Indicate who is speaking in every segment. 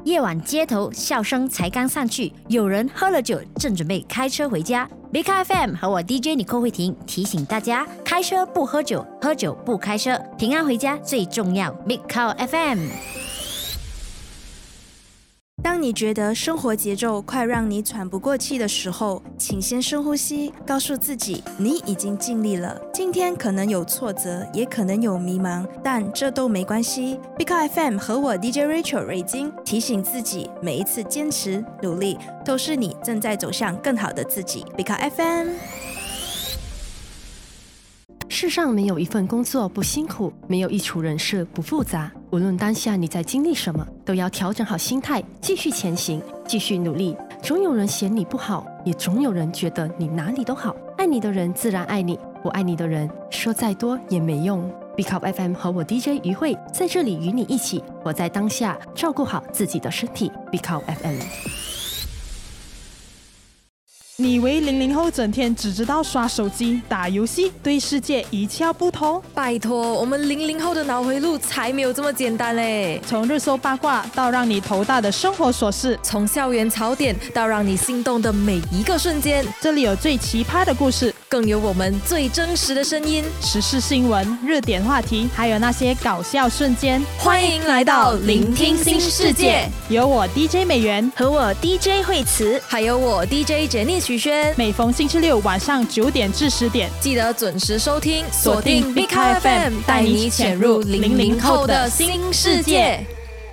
Speaker 1: 夜晚街头笑声才刚散去，有人喝了酒正准备开车回家。Big Car FM 和我 DJ 尼寇慧婷提醒大家，开车不喝酒，喝酒不开车，平安回家最重要。Big Car FM。
Speaker 2: 当你觉得生活节奏快让你喘不过气的时候，请先深呼吸，告诉自己你已经尽力了。今天可能有挫折，也可能有迷茫，但这都没关系。Big FM 和我 DJ Rachel 瑞金提醒自己，每一次坚持努力，都是你正在走向更好的自己。Big FM。
Speaker 3: 世上没有一份工作不辛苦，没有一处人事不复杂。无论当下你在经历什么，都要调整好心态，继续前行，继续努力。总有人嫌你不好，也总有人觉得你哪里都好。爱你的人自然爱你，不爱你的人说再多也没用。Big Up FM 和我 DJ 于慧在这里与你一起活在当下，照顾好自己的身体。Big Up FM。
Speaker 4: 你以为00后整天只知道刷手机、打游戏，对世界一窍不通？
Speaker 5: 拜托，我们00后的脑回路才没有这么简单嘞！
Speaker 4: 从热搜八卦到让你头大的生活琐事，
Speaker 5: 从校园槽点到让你心动的每一个瞬间，
Speaker 4: 这里有最奇葩的故事，
Speaker 5: 更有我们最真实的声音，
Speaker 4: 时事新闻、热点话题，还有那些搞笑瞬间。
Speaker 5: 欢迎来到聆听新世界，
Speaker 4: 有我 DJ 美元
Speaker 2: 和我 DJ 慧慈，
Speaker 5: 还有我 DJ 杰尼许轩。
Speaker 4: 每逢星期六晚上9点至10点，
Speaker 5: 记得准时收听，锁定 Big Car FM， 带你潜入00后的新世界。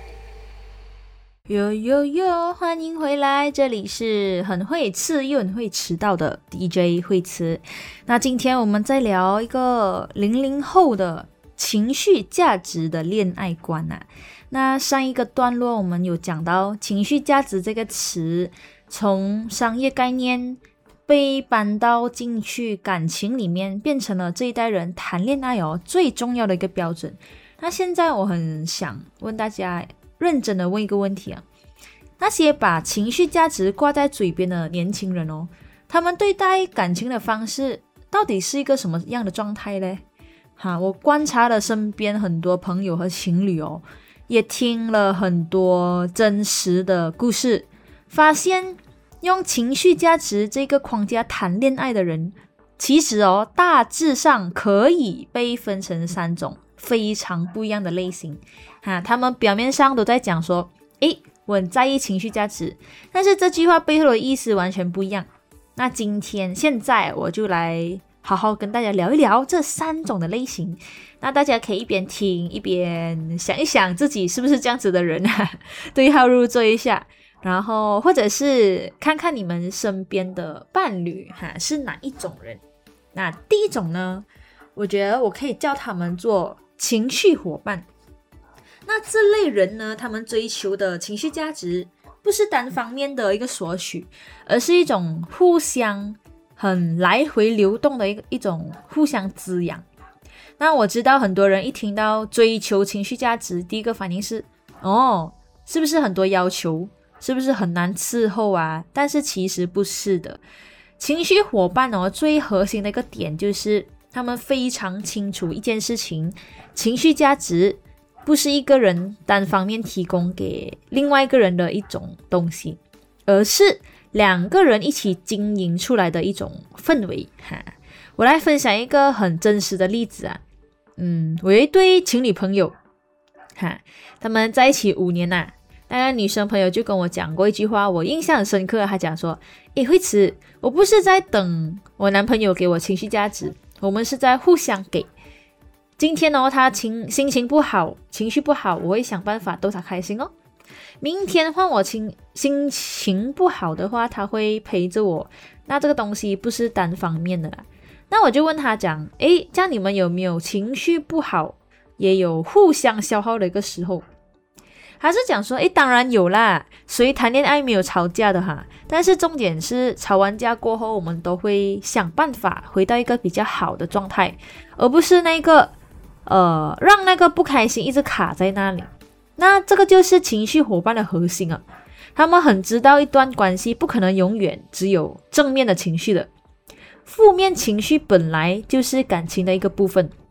Speaker 6: 哟哟哟，欢迎回来，这里是很会吃又很会迟到的 DJ 慧慈。那今天我们再聊一个00后的情绪价值的恋爱观啊。那上一个段落我们有讲到情绪价值这个词从商业概念被搬到进去感情里面，变成了这一代人谈恋爱最重要的一个标准。那现在我很想问大家，认真的问一个问题啊，那些把情绪价值挂在嘴边的年轻人他们对待感情的方式到底是一个什么样的状态呢？我观察了身边很多朋友和情侣也听了很多真实的故事，发现用情绪价值这个框架谈恋爱的人，其实大致上可以被分成3种非常不一样的类型。他们表面上都在讲说，我很在意情绪价值，但是这句话背后的意思完全不一样。那现在我就来好好跟大家聊一聊这3种的类型。那大家可以一边听一边想一想自己是不是这样子的人对号入座一下，然后或者是看看你们身边的伴侣是哪一种人。那第一种呢，我觉得我可以叫他们做情绪伙伴。那这类人呢，他们追求的情绪价值不是单方面的一个索取，而是一种互相很来回流动的一种互相滋养。那我知道很多人一听到追求情绪价值，第一个反应是是不是很多要求，是不是很难伺候啊？但是其实不是的。情绪伙伴最核心的一个点就是他们非常清楚一件事情，情绪价值不是一个人单方面提供给另外一个人的一种东西，而是2个人一起经营出来的一种氛围。我来分享一个很真实的例子啊。我有一对情侣朋友他们在一起5年那个女生朋友就跟我讲过一句话，我印象很深刻。她讲说，慧慈，我不是在等我男朋友给我情绪价值，我们是在互相给。今天他心情不好，情绪不好，我会想办法逗他开心明天换我心情不好的话，他会陪着我。那这个东西不是单方面的啦。那我就问他讲，这样你们有没有情绪不好也有互相消耗的一个时候？他是讲说，当然有啦，谁谈恋爱没有吵架的但是重点是吵完架过后，我们都会想办法回到一个比较好的状态，而不是那个让那个不开心一直卡在那里。那这个就是情绪伙伴的核心啊，他们很知道一段关系不可能永远只有正面的情绪的，负面情绪本来就是感情的一个部分。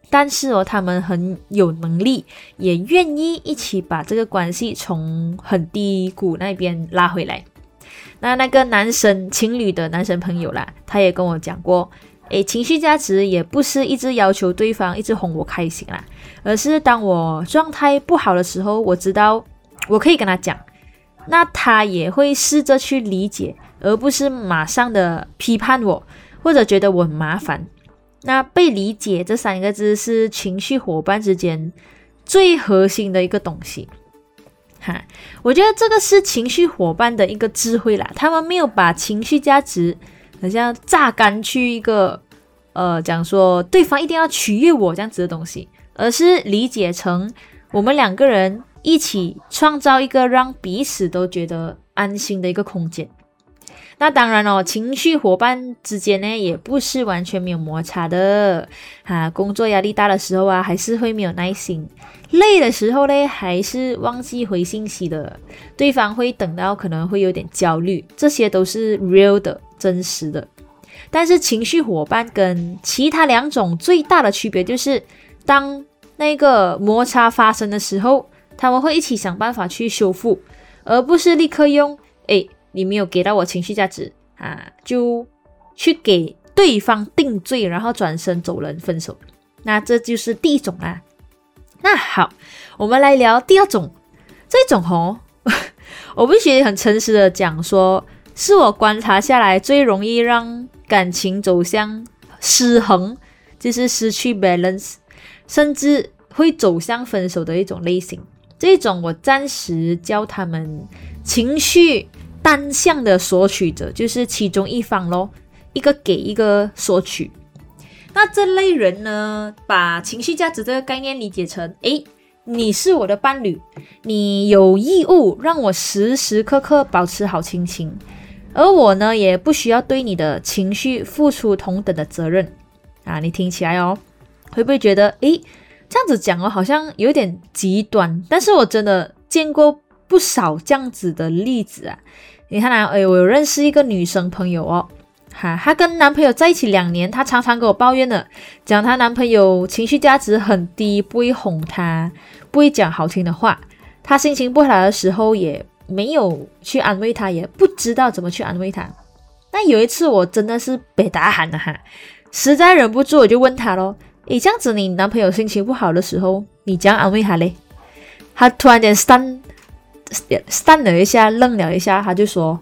Speaker 6: 但是他们很有能力，也愿意一起把这个关系从很低谷那边拉回来。那个情侣的男生朋友啦，他也跟我讲过，情绪价值也不是一直要求对方一直哄我开心啦，而是当我状态不好的时候，我知道我可以跟他讲，那他也会试着去理解，而不是马上的批判我，或者觉得我很麻烦。那被理解这3个字是情绪伙伴之间最核心的一个东西。我觉得这个是情绪伙伴的一个智慧啦，他们没有把情绪价值好像榨干去一个讲说对方一定要取悦我这样子的东西，而是理解成我们2个人一起创造一个让彼此都觉得安心的一个空间。那当然情绪伙伴之间呢，也不是完全没有摩擦的工作压力大的时候还是会没有耐心，累的时候呢，还是忘记回信息的，对方会等到可能会有点焦虑，这些都是 real 的，真实的。但是情绪伙伴跟其他2种最大的区别就是，当那个摩擦发生的时候，他们会一起想办法去修复，而不是立刻用你没有给到我情绪价值就去给对方定罪，然后转身走人分手。那这就是第一种啦。那好，我们来聊第2种。这种我必须很诚实的讲说，是我观察下来最容易让感情走向失衡，就是失去 balance， 甚至会走向分手的一种类型。这种我暂时叫他们情绪单向的索取者，就是其中一方咯，一个给一个索取。那这类人呢，把情绪价值这个概念理解成你是我的伴侣，你有义务让我时时刻刻保持好心情，而我呢，也不需要对你的情绪付出同等的责任你听起来会不会觉得这样子讲好像有点极端？但是我真的见过不少这样子的例子你看我有认识一个女生朋友她跟男朋友在一起2年，她常常跟我抱怨的，讲她男朋友情绪价值很低，不会哄她，不会讲好听的话，她心情不好的时候也没有去安慰她，也不知道怎么去安慰她。那有一次我真的是被打喊了实在忍不住我就问她咯，这样子你男朋友心情不好的时候，你怎样安慰他嘞？她突然间stun了一下，愣了一下，他就说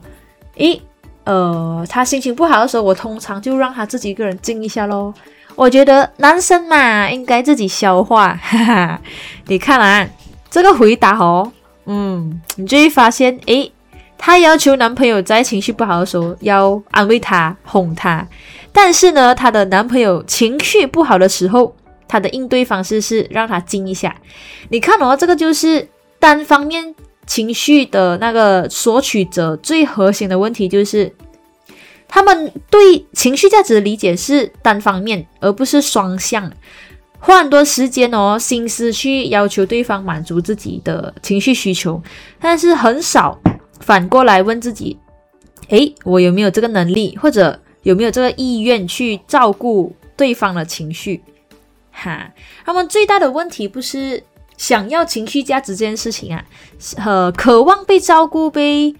Speaker 6: 他心情不好的时候，我通常就让他自己一个人静一下咯。我觉得男生嘛，应该自己消化你看这个回答你就会发现她要求男朋友在情绪不好的时候要安慰他，哄他，但是呢，她的男朋友情绪不好的时候，她的应对方式是让他静一下。你看这个就是单方面情绪的那个索取者最核心的问题，就是他们对情绪价值的理解是单方面，而不是双向，花很多时间心思去要求对方满足自己的情绪需求，但是很少反过来问自己我有没有这个能力，或者有没有这个意愿去照顾对方的情绪他们最大的问题不是想要情绪价值这件事情渴望被照顾，被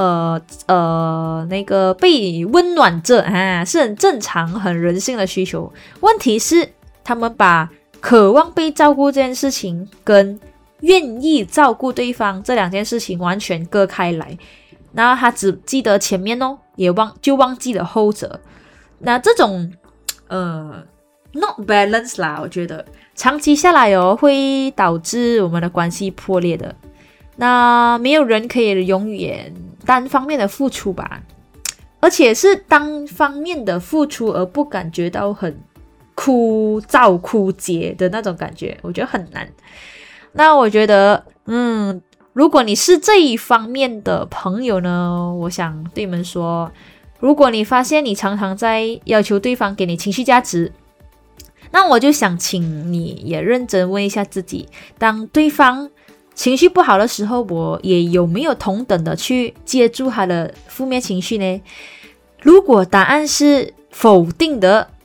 Speaker 6: 被温暖着是很正常很人性的需求。问题是他们把渴望被照顾这件事情跟愿意照顾对方这2件事情完全割开来，然后他只记得前面也忘记了后者。那这种not balance 啦，我觉得长期下来会导致我们的关系破裂的。那没有人可以永远单方面的付出吧，而且是单方面的付出而不感觉到很枯燥枯竭的那种感觉，我觉得很难。那我觉得如果你是这一方面的朋友呢，我想对你们说，如果你发现你常常在要求对方给你情绪价值，那我就想请你也认真问一下自己，当对方情绪不好的时候，我也有没有同等的去接住他的负面情绪呢？如果答案是否定的，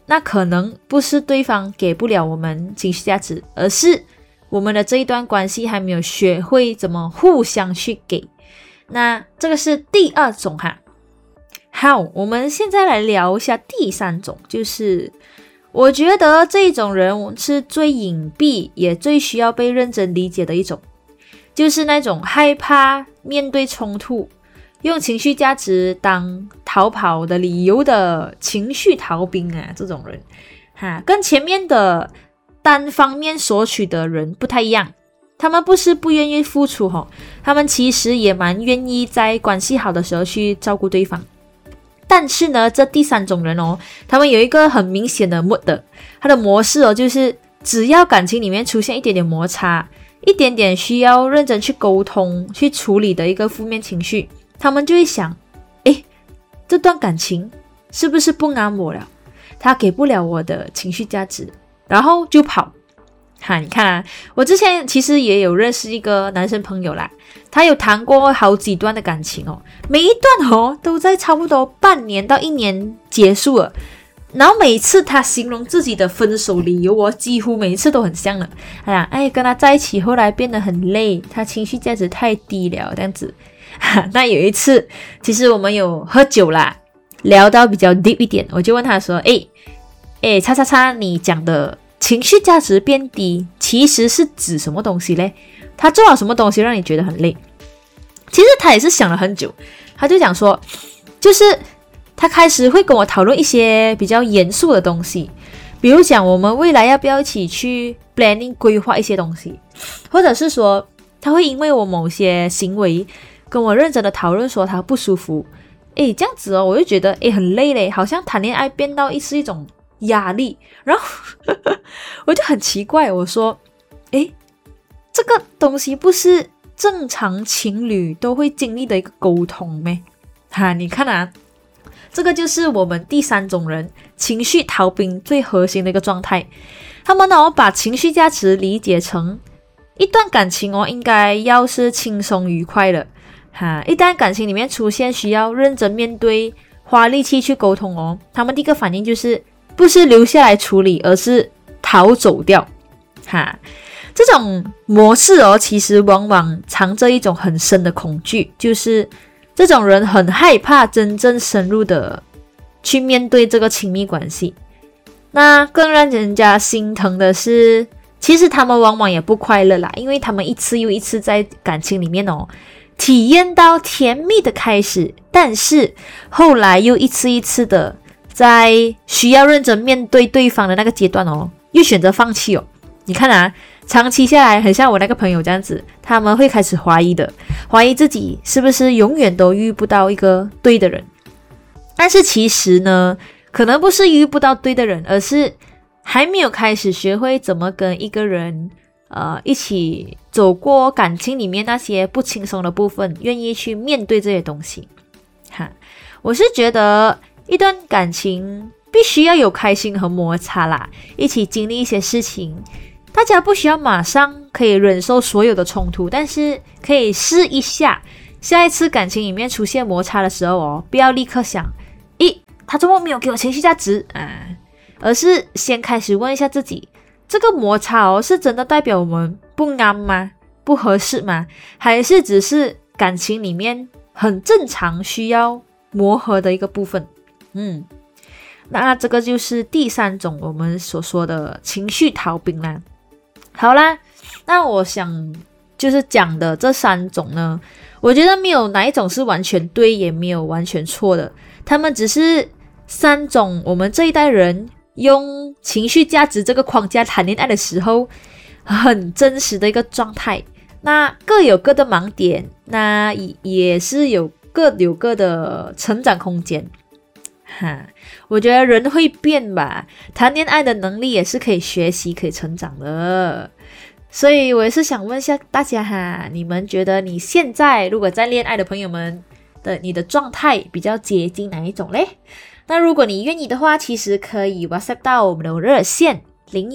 Speaker 6: 那可能不是对方给不了我们情绪价值，而是我们的这一段关系还没有学会怎么互相去给。那这个是第2种哈。好，我们现在来聊一下第3种，就是我觉得这种人是最隐蔽也最需要被认真理解的一种，就是那种害怕面对冲突，用情绪价值当逃跑的理由的情绪逃兵啊，这种人跟前面的单方面索取的人不太一样。他们不是不愿意付出他们其实也蛮愿意在关系好的时候去照顾对方。但是呢，这第3种人他们有一个很明显的 mood 的，他的模式就是只要感情里面出现一点点摩擦，一点点需要认真去沟通去处理的一个负面情绪，他们就会想，这段感情是不是不安我了，他给不了我的情绪价值，然后就跑。你看我之前其实也有认识一个男生朋友啦，他有谈过好几段的感情每一段都在差不多半年到1年结束了，然后每次他形容自己的分手理由几乎每一次都很像了。跟他在一起后来变得很累，他情绪价值太低了这样子。那有一次其实我们有喝酒啦，聊到比较 deep 一点，我就问他说叉叉叉，你讲的情绪价值变低其实是指什么东西嘞？他做了什么东西让你觉得很累？其实他也是想了很久，他就讲说，就是他开始会跟我讨论一些比较严肃的东西，比如讲我们未来要不要一起去 planning 规划一些东西，或者是说他会因为我某些行为跟我认真的讨论说他不舒服。这样子我就觉得很累嘞，好像谈恋爱变到是一种压力。然后我就很奇怪，我说这个东西不是正常情侣都会经历的一个沟通咩？你看这个就是我们第3种人情绪逃兵最核心的一个状态。他们把情绪价值理解成一段感情应该要是轻松愉快的一旦感情里面出现需要认真面对花力气去沟通他们第一个反应就是不是留下来处理，而是逃走掉这种模式其实往往藏着一种很深的恐惧，就是这种人很害怕真正深入的去面对这个亲密关系。那更让人家心疼的是，其实他们往往也不快乐啦，因为他们一次又一次在感情里面体验到甜蜜的开始，但是后来又一次一次的在需要认真面对对方的那个阶段又选择放弃你看长期下来很像我那个朋友这样子，他们会开始怀疑自己是不是永远都遇不到一个对的人。但是其实呢，可能不是遇不到对的人，而是还没有开始学会怎么跟一个人一起走过感情里面那些不轻松的部分，愿意去面对这些东西。我是觉得一段感情必须要有开心和摩擦啦，一起经历一些事情。大家不需要马上可以忍受所有的冲突，但是可以试一下，下一次感情里面出现摩擦的时候不要立刻想他怎么没有给我情绪价值而是先开始问一下自己，这个摩擦是真的代表我们不安吗？不合适吗？还是只是感情里面很正常需要磨合的一个部分？那这个就是第3种我们所说的情绪逃兵啦。好啦，那我想就是讲的这3种呢，我觉得没有哪一种是完全对，也没有完全错的，他们只是3种我们这一代人用情绪价值这个框架谈恋爱的时候很真实的一个状态。那各有各的盲点，那也是各有各的成长空间。我觉得人会变吧，谈恋爱的能力也是可以学习可以成长的。所以我也是想问一下大家你们觉得你现在如果在恋爱的朋友们你的状态比较接近哪一种嘞？那如果你愿意的话，其实可以 WhatsApp 到我们的热线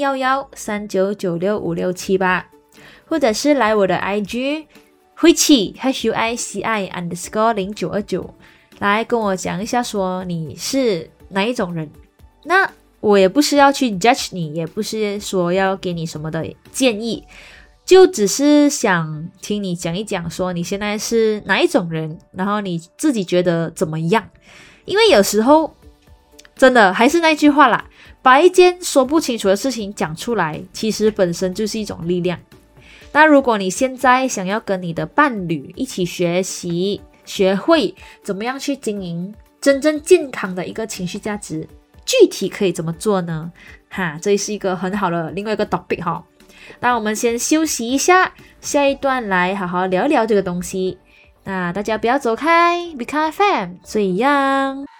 Speaker 6: 01139965678，或者是来我的 IG 慧琪 HUICI_0929来跟我讲一下说你是哪一种人。那我也不是要去 judge 你，也不是说要给你什么的建议，就只是想听你讲一讲，说你现在是哪一种人，然后你自己觉得怎么样。因为有时候真的还是那句话啦，把一件说不清楚的事情讲出来，其实本身就是一种力量。那如果你现在想要跟你的伴侣一起学习，学会怎么样去经营真正健康的一个情绪价值，具体可以怎么做呢？这是一个很好的另外一个 topic 哈。那我们先休息一下，下一段来好好聊聊这个东西。那大家不要走开，Bika FM 最样。